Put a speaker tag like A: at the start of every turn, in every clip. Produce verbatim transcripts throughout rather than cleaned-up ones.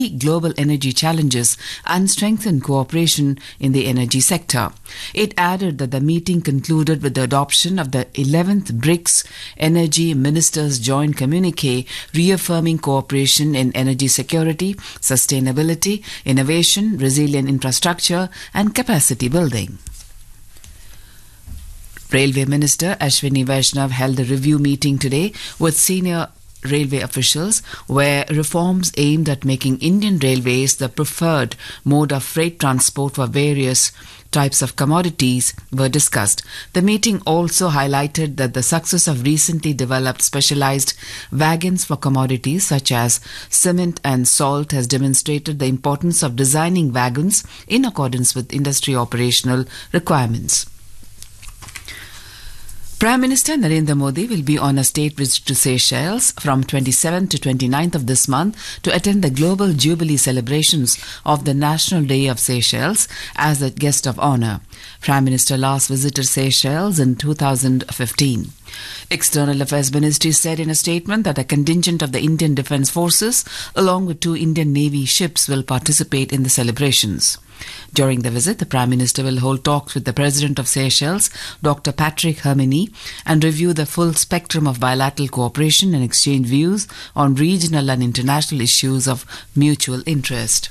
A: global energy challenges and strengthen cooperation in the energy sector. It added that the meeting concluded with the adoption of the eleventh BRICS Energy Ministers Joint Communique, reaffirming cooperation in energy security, sustainability, innovation, resilient infrastructure, and capacity building. Railway Minister Ashwini Vaishnav held a review meeting today with senior railway officials where reforms aimed at making Indian railways the preferred mode of freight transport for various types of commodities were discussed. The meeting also highlighted that the success of recently developed specialized wagons for commodities such as cement and salt has demonstrated the importance of designing wagons in accordance with industry operational requirements. Prime Minister Narendra Modi will be on a state visit to Seychelles from twenty-seventh to twenty-ninth of this month to attend the Global Jubilee celebrations of the National Day of Seychelles as a guest of honor. Prime Minister last visited Seychelles in two thousand fifteen. External Affairs Ministry said in a statement that a contingent of the Indian Defence Forces along with two Indian Navy ships will participate in the celebrations. During the visit, the Prime Minister will hold talks with the President of Seychelles, Doctor Patrick Herminy, and review the full spectrum of bilateral cooperation and exchange views on regional and international issues of mutual interest.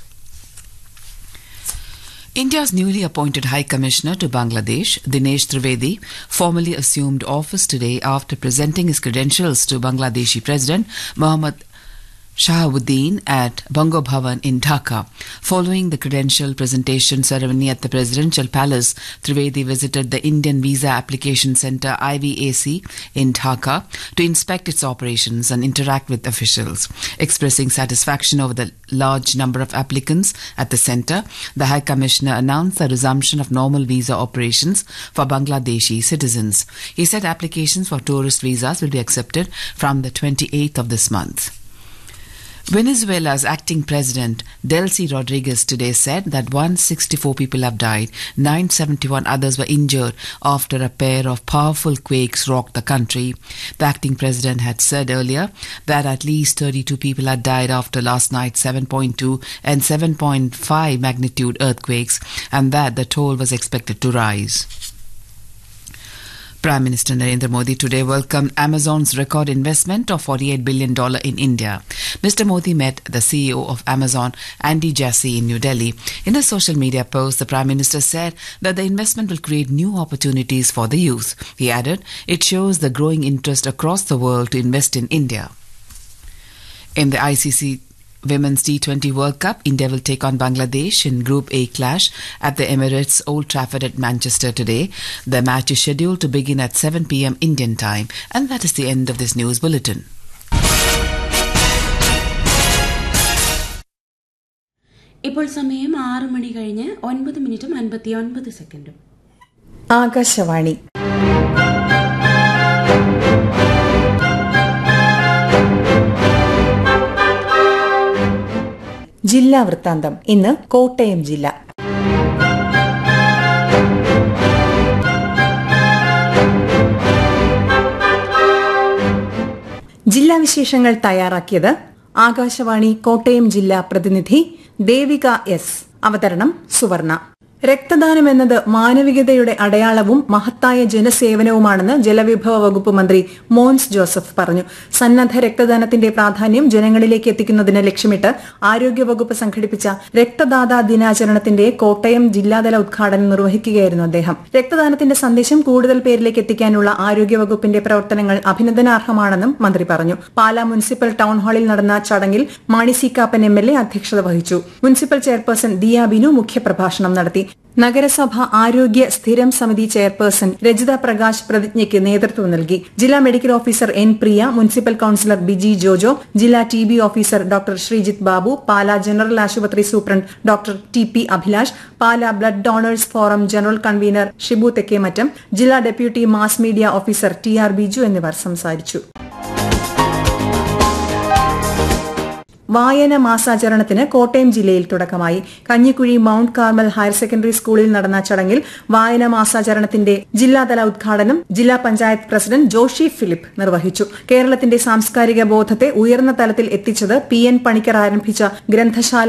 A: India's newly appointed High Commissioner to Bangladesh, Dinesh Trivedi, formally assumed office today after presenting his credentials to Bangladeshi President Mohammad Shahabuddin at Bango Bhavan in Dhaka. Following the credential presentation ceremony at the Presidential Palace, Trivedi visited the Indian Visa Application Centre I V A C in Dhaka to inspect its operations and interact with officials. Expressing satisfaction over the large number of applicants at the centre, the High Commissioner announced the resumption of normal visa operations for Bangladeshi citizens. He said applications for tourist visas will be accepted from the twenty-eighth of this month. Venezuela's acting president, Delcy Rodriguez, today said that one hundred sixty-four people have died, nine hundred seventy-one others were injured after a pair of powerful quakes rocked the country. The acting president had said earlier that at least thirty-two people had died after last night's seven point two and seven point five magnitude earthquakes, and that the toll was expected to rise. Prime Minister Narendra Modi today welcomed Amazon's record investment of forty-eight billion dollars in India. Mister Modi met the C E O of Amazon, Andy Jassy, in New Delhi. In a social media post, the Prime Minister said that the investment will create new opportunities for the youth. He added, it shows the growing interest across the world to invest in India. In the I C C Women's T twenty World Cup, India will take on Bangladesh in Group A clash at the Emirates Old Trafford at Manchester today. The match is scheduled to begin at seven p m Indian time. And that is the end of this news bulletin.
B: ഇപ്പോൾ സമയം ആറ് മണി കഴിഞ്ഞ് ഒൻപത് മിനിറ്റും അൻപത്തിയൊൻപത് സെക്കൻഡും.
C: ആകാശവാണി. ജില്ലാ വൃത്താന്തം. ഇന്ന് കോട്ടയം ജില്ല. ജില്ലാ വിശേഷങ്ങൾ തയ്യാറാക്കിയത് ആകാശവാണി കോട്ടയം ജില്ലാ പ്രതിനിധി ദേവിക എസ്. അവതരണം സുവർണ. രക്തദാനം എന്നത് മാനവികതയുടെ അടയാളവും മഹത്തായ ജനസേവനവുമാണെന്ന് ജലവിഭവ വകുപ്പ് മന്ത്രി മോൻസ് ജോസഫ് പറഞ്ഞു. സന്നദ്ധ രക്തദാനത്തിന്റെ പ്രാധാന്യം ജനങ്ങളിലേക്ക് എത്തിക്കുന്നതിന് ലക്ഷ്യമിട്ട് ആരോഗ്യവകുപ്പ് സംഘടിപ്പിച്ച രക്തദാതാ ദിനാചരണത്തിന്റെ കോട്ടയം ജില്ലാതല ഉദ്ഘാടനം നിർവഹിക്കുകയായിരുന്നു അദ്ദേഹം. രക്തദാനത്തിന്റെ സന്ദേശം കൂടുതൽ പേരിലേക്ക് എത്തിക്കാനുള്ള ആരോഗ്യവകുപ്പിന്റെ പ്രവർത്തനങ്ങൾ അഭിനന്ദനാർഹമാണെന്നും മന്ത്രി പറഞ്ഞു. പാലാ മുനിസിപ്പൽ ടൌൺ ഹാളിൽ നടന്ന ചടങ്ങിൽ Mani C Kappan M L A അധ്യക്ഷത വഹിച്ചു. മുനിസിപ്പൽ ചെയർപേഴ്സൺ ദിയ ബിനു മുഖ്യപ്രഭാഷണം നടത്തി. നഗരസഭ ആരോഗ്യ സ്ഥിരം സമിതി ചെയർപേഴ്സൺ രജിത പ്രകാശ് പ്രതിജ്ഞയ്ക്ക് നേതൃത്വം നൽകി. ജില്ലാ മെഡിക്കൽ ഓഫീസർ എൻ പ്രിയ, മുനിസിപ്പൽ കൌൺസിലർ ബിജി ജോജോ, ജില്ലാ T B officer doctor Sreejith Babu, Pala general ആശുപത്രി superintendent doctor T P Abhilash, Pala blood donors forum general convener Shibu Thekkemattam, ജില്ലാ deputy mass media officer T R Biju എന്നിവർ സംസാരിച്ചു. വായന മാസാചരണത്തിന് കോട്ടയം ജില്ലയിൽ തുടക്കമായി. Kanjikuzhi mount Carmel higher secondary സ്കൂളിൽ നടന്ന ചടങ്ങിൽ വായന മാസാചരണത്തിന്റെ ജില്ലാതല ഉദ്ഘാടനം ജില്ലാ പഞ്ചായത്ത് പ്രസിഡന്റ് ജോഷി ഫിലിപ്പ് നിർവഹിച്ചു. കേരളത്തിന്റെ സാംസ്കാരിക ബോധത്തെ ഉയർന്ന തലത്തിൽ എത്തിച്ചത് പി എൻ പണിക്കർ ആരംഭിച്ച ഗ്രന്ഥശാല